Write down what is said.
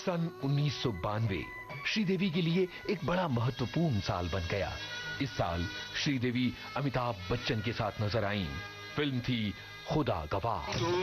सन 1992 श्रीदेवी के लिए एक बड़ा महत्वपूर्ण साल बन गया। इस साल श्रीदेवी अमिताभ बच्चन के साथ नजर आईं। फिल्म थी खुदा गवाह।